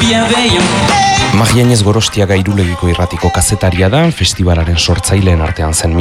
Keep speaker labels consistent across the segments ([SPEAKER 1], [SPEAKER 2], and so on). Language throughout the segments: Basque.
[SPEAKER 1] Magianez Gorostiaga Irulegiko irratiko kazetaria da, festivalaren sortzaileen artean zen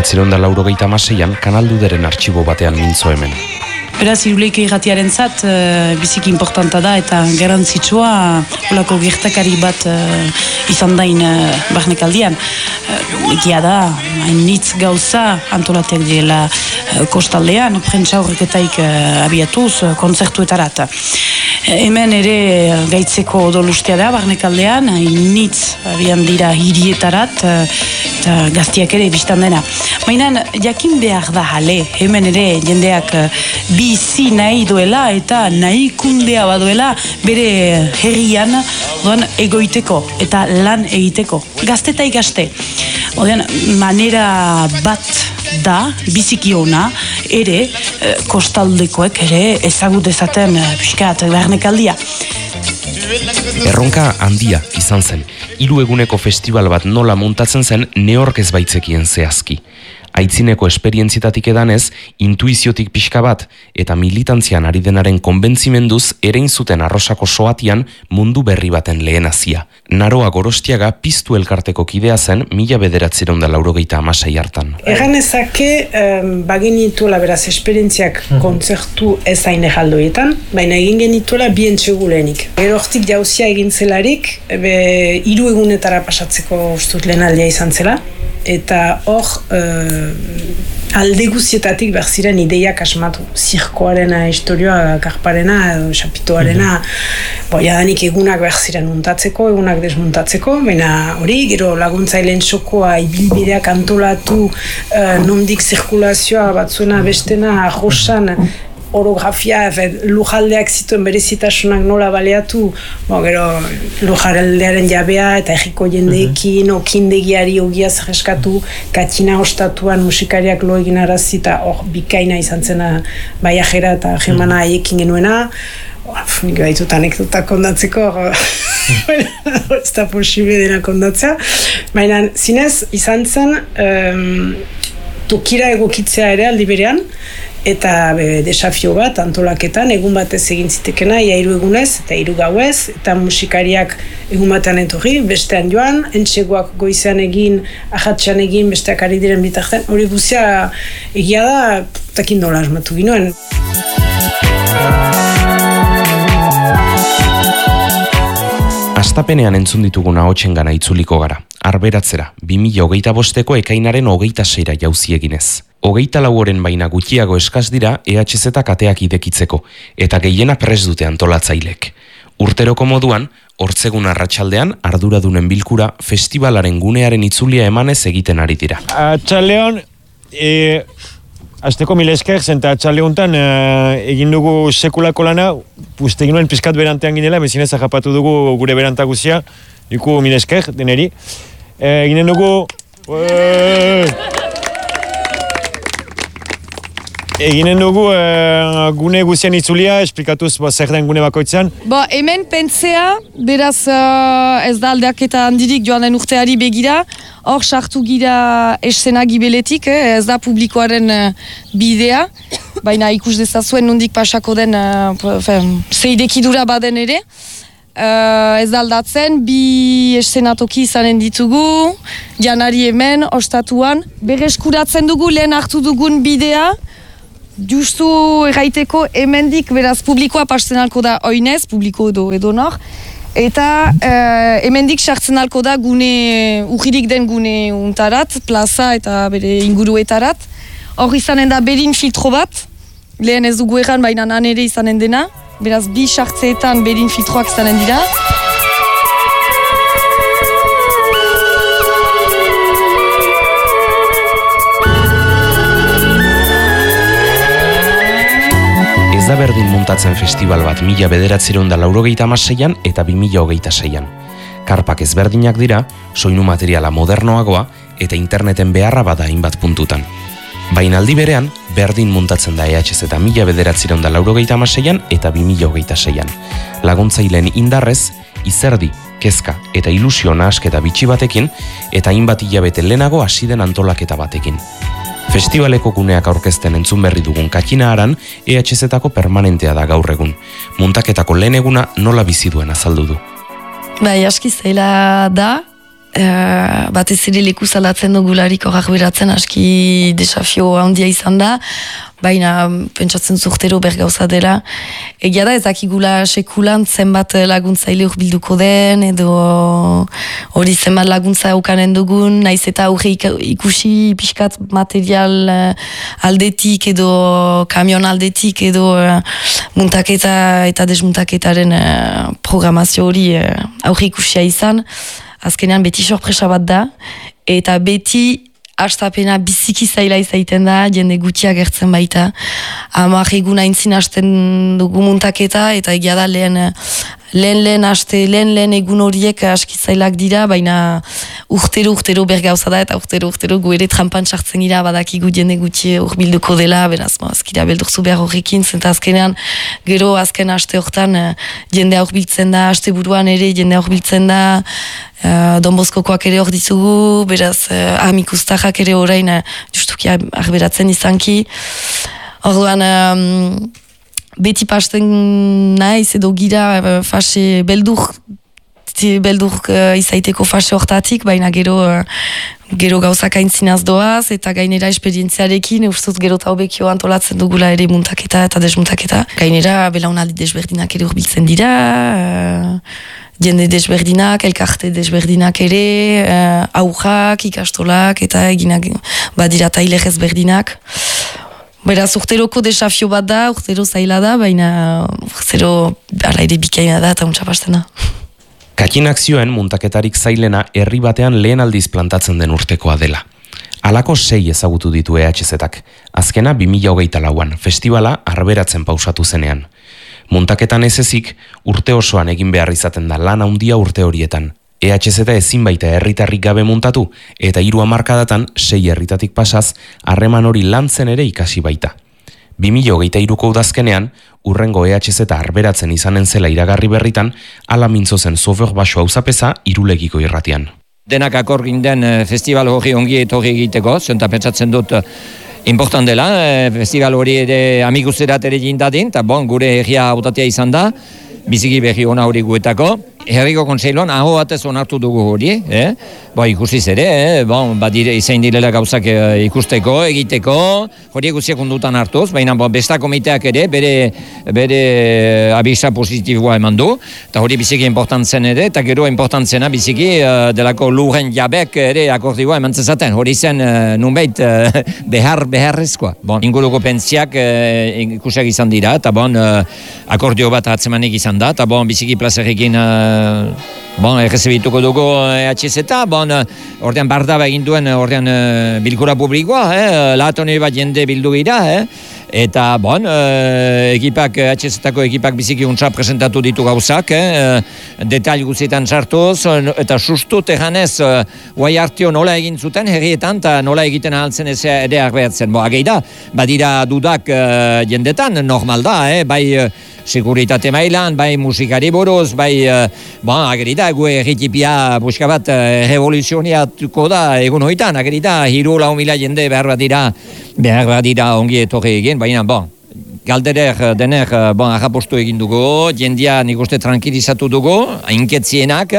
[SPEAKER 1] 1986an Kanalduderen artxibo batean mintzo hemen.
[SPEAKER 2] Beraz, Irulegiko irratiaren zat, biziki importanta da eta garantzitsua olako gertakari bat izan dain barnekaldian. Egia da, hainitz gauza antolatek dela kostaldean, prentsa horreketaik abiatuz, kontzertuetarat. Hemen ere gaitzeko odolustea da barnekaldean, hainitz abian dira hirietarat, eta gaztiak ere biztan dena. Baina jakin behar da jale, hemen ere jendeak bizi nahi duela eta nahi kundea baduela bere herrian doan egoiteko eta lan egiteko. Gazte eta ikaste. Odean, manera bat da, biziki ona, ere kostaldekoek ere ezagut dezaten pixkat barnekaldia.
[SPEAKER 1] Erronka handia izan zen. 3 eguneko festival bat nola montatzen zen neork ez baitzekien zehazki. Aitzineko esperientzietatik edanez, intuiziotik pixka bat eta militantzian ari denaren konbentzimenduz erein zuten Arrosako soatian mundu berri baten lehen hazia. Naroa Gorostiaga piztu elkarteko kidea zen 1986 hartan.
[SPEAKER 3] Egan ezake bagenituela beraz esperientziak kontzertu ez hain ejaldoietan, baina egin genituela bien txegulenik. Gero hortik jauzia egin zelarik, 3 egunetara pasatzeko ustut lehenaldia izan zela, eta hor alde guzietatik behar ziren ideiak asmatu. Zirkoarena, historioa, karparena, xapitoarena, jadanik egunak behar ziren muntatzeko, egunak desmuntatzeko, baina hori, gero laguntzaileen sokoa, ibilbideak antolatu, nondik zirkulazioa, batzuena bestena, josan, orografia, lujaldeak zituen berezitasunak nola baleatu, gero lujaldearen jabea eta egiko jendeekin, okindegiari ogia zerreskatu, katxina ostatuan musikariak lo egin arazi eta bikaina izan zena baiajera eta jemana haiekin genuena. Nik baitut anekdota kondatzeko, ez da posible dena kondatzea. Baina zinez izan zen tokira egokitzea ere aldi berean, eta desafio bat antolaketan, egun batez egin zitekena, ia 3 egunez eta 3 gauez, eta musikariak egun batean etorri, bestean joan, entxegoak goizean egin, ahatxean egin, besteak ari diren bitartean, hori guzia egia da, takin nola asmatu ginoen.
[SPEAKER 1] Astapenean entzun ditugun ahotsen gana itzuliko gara. Arberatzera, 2025ko ekainaren 26ra jauzi eginez. 24 baina gutxiago eskaz dira EHZ kateak idekitzeko, eta gehiena prest dute antolatzailek. Urteroko moduan, hortzegun arratsaldean arduradunen bilkura festivalaren gunearen itzulia emanez egiten ari dira.
[SPEAKER 4] Atxaldeon, azteko 1000 esker, zenta atxaldeontan egin dugu sekulako lana, uste egin nuen pizkat berantean ginela, mezinez ajapatu dugu gure beranta guzia, iku 1000 esker, deneri. Eginen dugu... Eginen dugu gune guzian itzulia, esplikatuz zer den gune bakoitzean.
[SPEAKER 5] Hemen pentsea, beraz ez da aldaketa handirik joan den urteari begira, hor sartu gira eszena gibeletik, ez da publikoaren bidea, baina ikus dezazuen nondik pasako den zeidekidura baden ere. Ez da aldatzen, 2 eszenatoki izanen ditugu, janari hemen, ostatuan, berreskuratzen dugu lehen hartu dugun bidea, justu erraiteko hemendik beraz publikoa pasten alko da oinez, publiko edo nor, eta hemendik sartzen alko da gune, urririk den gune untarat, plaza eta bere inguruetarat. Hor izanen da berin filtro bat, lehen ez dugu erran baina nan ere izanen dena, beraz 2 sartzeetan berin filtroak izanen dira.
[SPEAKER 1] Ez da berdin muntatzen festival bat 1986an eta 2026an. Karpak ezberdinak dira, soinu materiala modernoagoa eta interneten beharra bada hainbat puntutan. Baina aldi berean, berdin muntatzen da EHZ 1986an eta 2026an. Laguntzaileen indarrez, izerdi, kezka eta ilusio nahasketa bitxi batekin eta hainbat hilabete lehenago hasi den antolaketa batekin. Festivaleko guneak aurkezten entzun berri dugun Katxina Aran, EHZ-tako permanentea da gaur egun. Muntaketako lehen eguna nola bizi duen azaldu du.
[SPEAKER 5] Bai, aski zaila da. Batez ere leku zalatzen dugularik horrak beratzen aski desafio handia izan da. Baina pentsatzen zurtero bergauza dela. Egia da ezakigula sekulan zenbat laguntzaile urbilduko den, edo hori zenbat laguntza ukanen dugun, naiz eta aurre ikusi pixkat material aldetik edo kamion aldetik edo muntaketa eta desmuntaketaren programazio hori aurre ikusia izan. Azkenean beti sorpresa bat da, eta beti hastapena biziki zaila izaiten da, jende gutxia gertzen baita. 10 egun aintzin hasten dugu muntaketa, eta egia da lehen egun horiek aski zailak dira, baina urtero bergauza da, eta urtero gu ere trampan sartzen gira, badakigu jende gutxi urbilduko dela, beraz, azkira beldurzu behar horrekin, zenta azkenean, gero azken haste hortan jendea urbiltzen da, haste buruan ere jendea urbiltzen da, Don Boskokoak ere hor dizugu, beraz amikustajak ere orain justuki arberatzen izanki. Orduan beti pasten naiz edo gira fase beldur izaiteko fase hortatik, baina gero gauzak aintzinaz doaz, eta gainera esperientziarekin, ustuz gero eta hobekio antolatzen dugula ere muntaketa eta desmuntaketa. Gainera belaunaldi desberdinak ere urbiltzen dira, jende desberdinak, elkarte desberdinak ere, aurrak, ikastolak, eta eginak badira tailek ezberdinak. Beraz, urteroko desafio bat da, urtero zaila da, baina urtero ala ere bikaina da eta untxapastena.
[SPEAKER 1] Kakinak zioen muntaketarik zailena herri batean lehen aldiz plantatzen den urtekoa dela. Halako 6 ezagutu ditu EHZ-ak. Azkena 2024an, festivala arberatzen pausatu zenean. Muntaketan ez ezik, urte osoan egin behar izaten da lan handia urte horietan. EHZ ezin baita herritarrik gabe muntatu, eta 3 hamarkadatan 6 herritatik pasaz, harreman hori lantzen ere ikasi baita. 2023ko udazkenean, urrengo EHZ arberatzen izanen zela iragarri berritan, ala mintzo zen sofer baso auzapeza Irulegiko irratian.
[SPEAKER 6] Denak akor ginden festival hori ongi etorri egiteko, zenta pentsatzen dut important dela, festival hori ere amikuzerat ere jindadin, eta gure herria hautatea izan da, biziki berri ona hori guetako. Herriko kontseiloan aho batez onartu dugu hori, ikusiz ere, izain direla gauzak ikusteko, egiteko, hori guziak ondutan hartuz, baina besta komiteak ere bere abisa positiboa eman du, eta hori biziki importantzen ere, eta gero importantzena biziki delako lurren jabek ere akordioa eman zezaten, hori zen nunbait beharrezkoa. Inguruko pentziak ikusiak izan dira, eta akordio bat atzemanik izan da, eta biziki plazerrekin errezibituko dugu EHZ, ordean bardaba egin duen ordean bilkura publikoa, lahatone bat jende bildu gira, eta ekipak, EHZ-tako ekipak biziki untsa presentatu ditu gauzak, detail guzietan sartuz, eta sustu tejanez guai hartio nola egin zuten herrietan, eta nola egiten ahaltzen ez ere arbeatzen. Ageida, badira dudak jendetan, normal da, bai seguritate mailan, bai musikari buruz, bai, agerita, gu erritipia buska bat revoluzioniatuko da egun hoitan, agerita, 3-4 mila jende behar bat dira ongi etorri egin, baina, galderer dener, arrapostu egin dugu, jendia nik uste tranquilizatu dugu, inketzienak,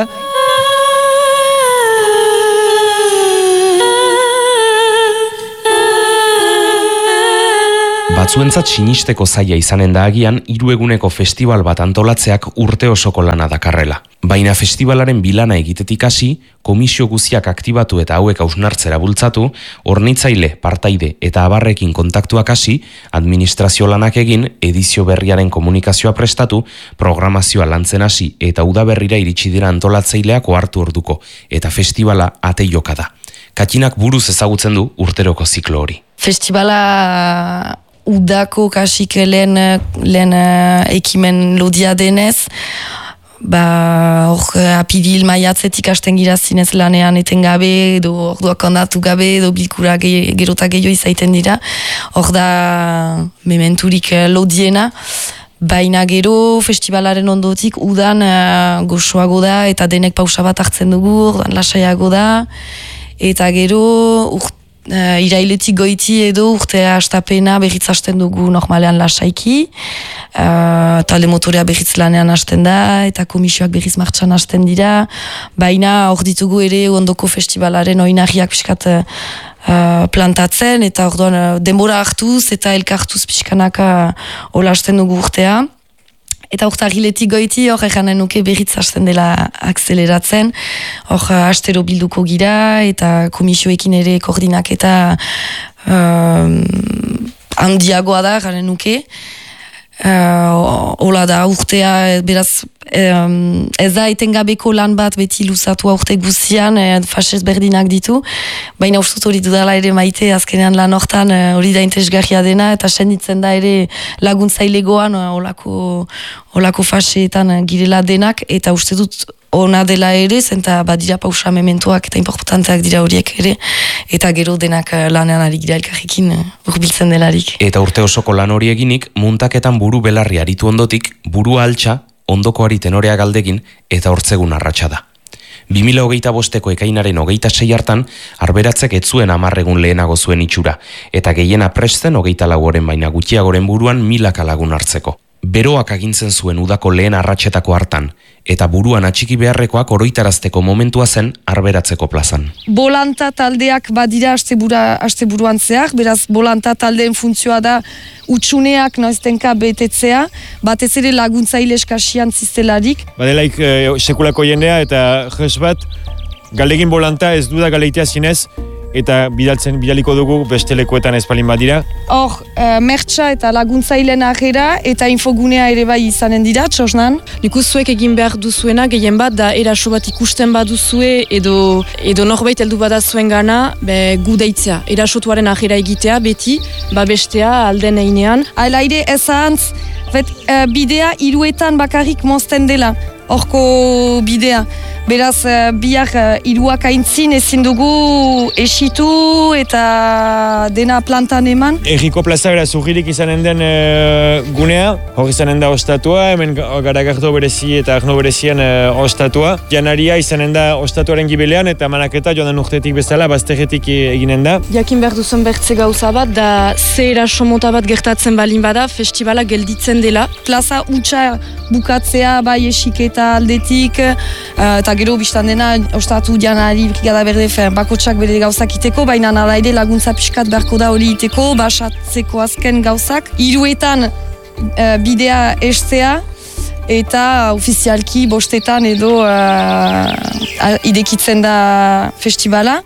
[SPEAKER 1] Batzuentzat sinisteko zaila izanen da agian 3 eguneko festival bat antolatzeak urte osoko lana dakarrela. Baina festivalaren bilana egitetik hasi, komisio guziak aktibatu eta hauek hausnartzera bultzatu, hornitzaile, partaide eta abarrekin kontaktuak hasi, administrazio lanak egin, edizio berriaren komunikazioa prestatu, programazioa lantzen hasi eta udaberrira iritsi dira antolatzaileak ohartu orduko, eta festivala ate joka da. Katxinak buruz ezagutzen du urteroko ziklo hori.
[SPEAKER 5] Festivala udako kasik lehen ekimen lodia denez, apiril maiatzetik hasten gira zinez lanean etengabe, edo orduak ondatu gabe, edo bilkura gerota gehiago izaiten dira. Hor da mementurik lodiena, baina gero festivalaren ondotik udan gozoago da, eta denek pausa bat hartzen dugu, ordan lasaiago da, eta gero irailetik goiti edo urtea hastapena berriz hasten dugu normalean lasaiki, talde motorea berriz lanean hasten da, eta komisioak berriz martxan hasten dira, baina hor ditugu ere ondoko festivalaren oinarriak pixkat plantatzen, eta orduan denbora hartuz eta elkartuz pixkanaka hola hasten dugu urtea. Eta urtarriletik goiti hor eganen nuke berriz hasten dela akzeleratzen, hor astero bilduko gira eta komisioekin ere koordinaketa handiagoa da eganen nuke. Hola da urtea, beraz ez da etengabeko lan bat beti luzatua urte guzian, fasez berdinak ditu, baina ustut hori dudala ere maite azkenean lan hortan hori da interesgarria dena, eta senditzen da ere laguntzailegoan holako faseetan girela denak, eta uste dut ona dela ere, zenta badira pausa mementoak eta importanteak dira horiek ere, eta gero denak lanean ari gira elkarrekin urbiltzen delarik.
[SPEAKER 1] Eta urte osoko lan hori eginik, muntaketan buru belarri aritu ondotik, burua altxa, ondokoari tenorea galdegin eta hortzegun arratsa da. 2025ko ekainaren 26 hartan, arberatzek ez zuen 10 egun lehenago zuen itxura, eta gehiena presten 24 baina gutxiagoren buruan 1000 lagun hartzeko. Beroak agintzen zuen udako lehen arratsetako hartan, eta buruan atxiki beharrekoak oroitarazteko momentua zen arberatzeko plazan.
[SPEAKER 5] Bolanta taldeak badira asteburuan zehar, beraz bolanta taldeen funtzioa da utxuneak noiztenka betetzea, batez ere laguntzaile eskasian ziztelarik.
[SPEAKER 4] Badelaik sekulako jendea eta jes bat, galdegin bolanta ez duda galeitea zinez, eta bidaliko dugu beste lekuetan espalin badira.
[SPEAKER 5] Hor, mertxa eta laguntzaileen agera eta infogunea ere bai izanen dira, txosnan.
[SPEAKER 7] Zuek egin behar duzuena, gehien bat, da eraso bat ikusten baduzue edo norbait heldu badazuen gana, gu deitzea. Erasotuaren agera egitea, beti, bestea alden einean.
[SPEAKER 5] Hala ere ez ahantz, bidea 3 bakarrik mozten dela, horko bidea. Beraz, biak 3 aintzin ezin dugu esitu eta dena plantan eman.
[SPEAKER 4] Erriko plaza beraz urririk izanen den gunea, hor izanen da ostatua, hemen Garagardo berezi eta Arno berezian ostatua. Janaria izanen da ostatuaren gibelean eta manaketa joan den urtetik bezala, bazterretik eginen da.
[SPEAKER 7] Jakin behar duzen bertze gauza bat, da ze eraso mota bat gertatzen balin bada, festivala gelditzen dela.
[SPEAKER 5] Plaza utxa bukatzea, bai esiketa aldetik, eta gero biztan dena ostatu janari Brigada Berde bakotsak bere gauzak iteko, baina nada ere laguntza pixkat beharko da hori iteko, basatzeko azken gauzak. 3 bidea estea eta ofizialki 5 edo idekitzen da festivala.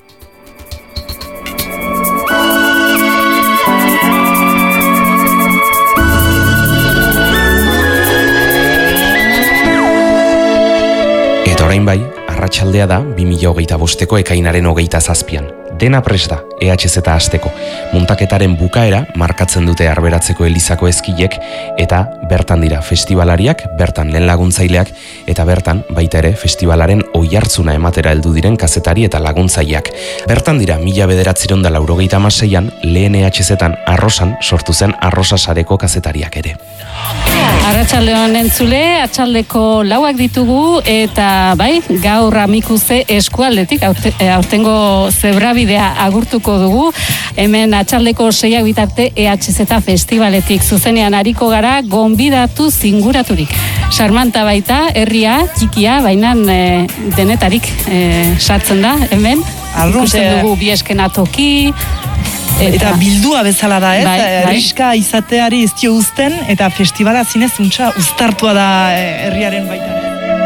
[SPEAKER 1] Orain bai, arratsaldea da 2025ko ekainaren 27an. Dena prest da, EHZ hasteko. Muntaketaren bukaera markatzen dute arberatzeko elizako ezkilek, eta bertan dira festivalariak, bertan lehen laguntzaileak, eta bertan baita ere festivalaren oihartzuna ematera heldu diren kazetari eta laguntzaileak. Bertan dira 1996an lehen EHZ-an Arrosan sortu zen Arrosa sareko kazetariak ere.
[SPEAKER 8] Arratsaldeon entzule, atxaldeko 4 ditugu, eta bai, gaur Amikuze eskualdetik, aurtengo zebrabidea agurtuko dugu, hemen atxaldeko 6 bitarte EHZ festivaletik zuzenean ariko gara, gonbidatu zinguraturik. Sarmanta baita, herria, txikia, baina denetarik sartzen da, hemen, ikusten dugu bieskena toki,
[SPEAKER 9] eta bildua bezala da, ez? Riska izateari ez dio uzten, eta festivala zinez untxa uztartua da herriaren baita.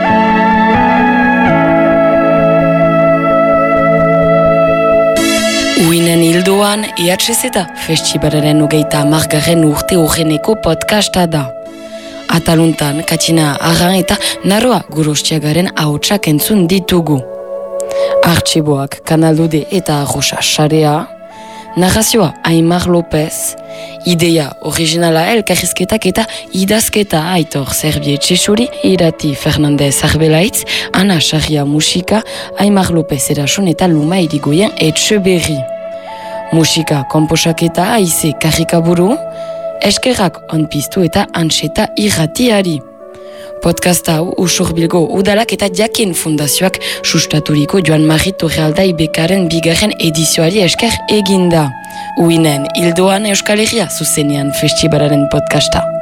[SPEAKER 10] Uinen hildoan, EHZ festivalaren 30. urte urreneko podcasta da. Ataluntan, Katina Arran eta Naroa Gorostiagaren ahotsak entzun ditugu. Artxiboak, Kanaldude eta Arrosa Sarea, narrazioa Aimar López, ideia originala elkarrizketak eta idazketa Aitor Zerbie Txesuri, Irati Fernandez Arbelaitz, Ana Sarria musika, Aimar López erason eta Luma Irigoyen Etxeberri. Musika komposaketa Aize Karrikaburu, eskerrak onpiztu eta Antxeta Irratiari. Podcast hau Usurbilgo Udalak eta Jakin Fundazioak sustaturiko Joan Mari Torrealdai Bekaren bigarren edizioari esker eginda. Uinen, hildoan Euskal Herria zuzenean festivalaren podcasta.